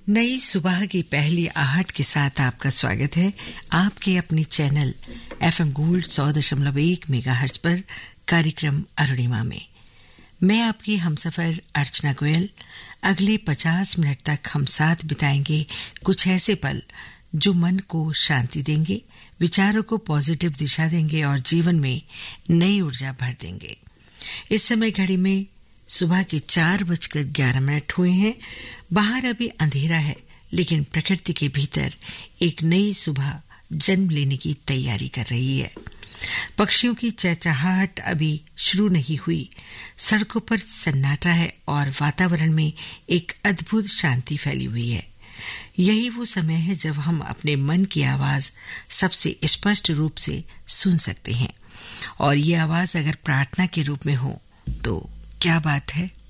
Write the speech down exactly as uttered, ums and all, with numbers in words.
नई सुबह की पहली आहट के साथ आपका स्वागत है आपके अपने चैनल एफएम गोल्ड सौ दशमलव एक मेगाहर्ट्ज पर कार्यक्रम अरुणिमा में। मैं आपकी हमसफर अर्चना गोयल। अगले पचास मिनट तक हम साथ बिताएंगे कुछ ऐसे पल जो मन को शांति देंगे, विचारों को पॉजिटिव दिशा देंगे और जीवन में नई ऊर्जा भर देंगे। इस समय घड़ी में सुबह के चार बजकर ग्यारह मिनट हुए हैं। बाहर अभी अंधेरा है, लेकिन प्रकृति के भीतर एक नई सुबह जन्म लेने की तैयारी कर रही है। पक्षियों की चहचहाहट अभी शुरू नहीं हुई। सड़कों पर सन्नाटा है और वातावरण में एक अद्भुत शांति फैली हुई है। यही वो समय है जब हम अपने मन की आवाज सबसे स्पष्ट रूप से सुन सकते हैं, और ये आवाज अगर प्रार्थना के रूप में हो तो क्या बात है।